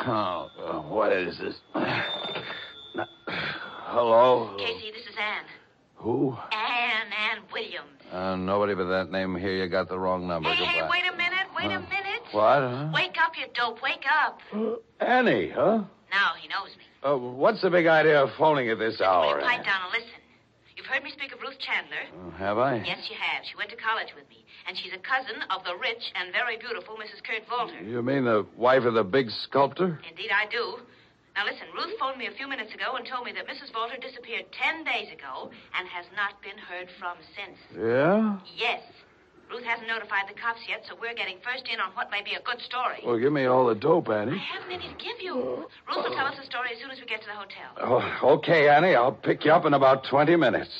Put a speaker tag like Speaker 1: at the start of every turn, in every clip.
Speaker 1: What is this? Hello?
Speaker 2: Casey, this is Anne.
Speaker 1: Who?
Speaker 2: Anne Williams.
Speaker 1: Nobody but that name here. You got the wrong number.
Speaker 2: Hey,
Speaker 1: Goodbye.
Speaker 2: wait a minute.
Speaker 1: What? Huh?
Speaker 2: Wake up, you dope. Wake up.
Speaker 1: Annie, huh?
Speaker 2: Now he knows me.
Speaker 1: What's the big idea of phoning at this hour?
Speaker 2: Pipe down and listen. You've heard me speak of Ruth Chandler.
Speaker 1: Have I?
Speaker 2: Yes, you have. She went to college with me. And she's a cousin of the rich and very beautiful Mrs. Kurt Volter.
Speaker 1: You mean the wife of the big sculptor?
Speaker 2: Indeed, I do. Now, listen, Ruth phoned me a few minutes ago and told me that Mrs. Volter disappeared 10 days ago and has not been heard from since.
Speaker 1: Yeah?
Speaker 2: Yes. Ruth hasn't notified the cops yet, so we're getting first in on what may be a good story.
Speaker 1: Well, give me all the dope,
Speaker 2: I
Speaker 1: Annie.
Speaker 2: haven't any to give you. Ruth will tell us the story as soon as we get to the hotel.
Speaker 1: Oh, okay, Annie. I'll pick you up in about 20 minutes.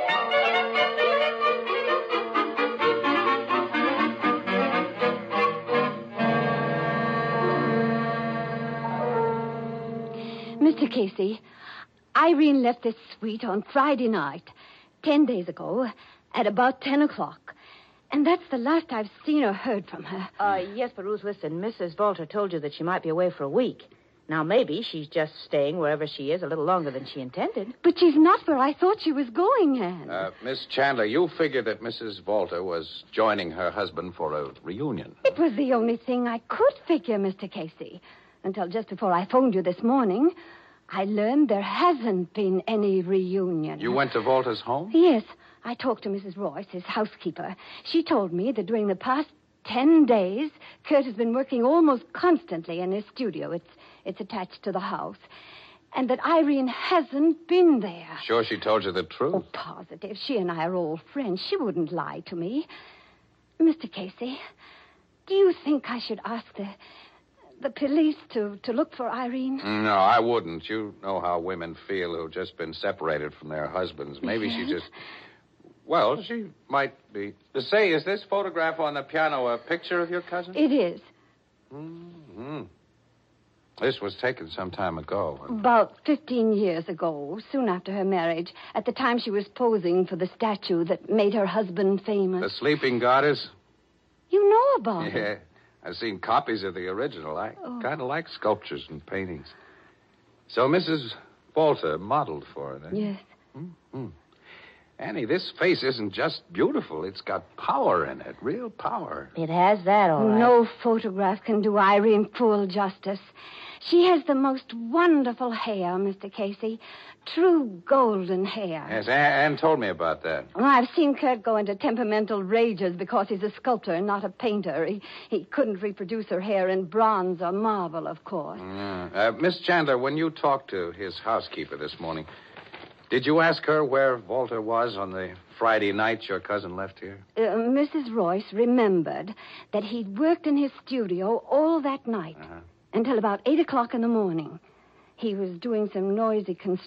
Speaker 3: Mr. Casey, Irene left this suite on Friday night, 10 days ago, at about 10 o'clock. And that's the last I've seen or heard from her.
Speaker 4: Yes, but Ruth, listen, Mrs. Volter told you that she might be away for a week. Now, maybe she's just staying wherever she is a little longer than she intended.
Speaker 3: But she's not where I thought she was going, Anne.
Speaker 1: Miss Chandler, you figured that Mrs. Volter was joining her husband for a reunion.
Speaker 3: It was the only thing I could figure, Mr. Casey. Until just before I phoned you this morning, I learned there hasn't been any reunion.
Speaker 1: You went to Volter's home?
Speaker 3: Yes. I talked to Mrs. Royce, his housekeeper. She told me that during the past 10 days, Kurt has been working almost constantly in his studio. It's attached to the house. And that Irene hasn't been there.
Speaker 1: Sure she told you the truth?
Speaker 3: Oh, positive. She and I are old friends. She wouldn't lie to me. Mr. Casey, do you think I should ask the police to look for Irene?
Speaker 1: No, I wouldn't. You know how women feel who've just been separated from their husbands. Maybe she just... Well, she might be. Say, is this photograph on the piano a picture of your cousin?
Speaker 3: It is.
Speaker 1: Mm-hmm. This was taken some time ago.
Speaker 3: About 15 years ago, soon after her marriage, at the time she was posing for the statue that made her husband famous.
Speaker 1: The Sleeping Goddess?
Speaker 3: You know about it?
Speaker 1: Yeah. I've seen copies of the original. I kind of like sculptures and paintings. So Mrs. Volter modeled for it, eh?
Speaker 3: Yes.
Speaker 1: Mm-hmm. Annie, this face isn't just beautiful. It's got power in it, real power.
Speaker 4: It has that, all right.
Speaker 3: No photograph can do Irene full justice. She has the most wonderful hair, Mr. Casey. True golden hair.
Speaker 1: Yes, Anne told me about that.
Speaker 3: Well, I've seen Kurt go into temperamental rages because he's a sculptor and not a painter. He couldn't reproduce her hair in bronze or marble, of course.
Speaker 1: Miss Chandler, when you talked to his housekeeper this morning, did you ask her where Volter was on the Friday night your cousin left here?
Speaker 3: Mrs. Royce remembered that he'd worked in his studio all that night until about 8 o'clock in the morning. He was doing some noisy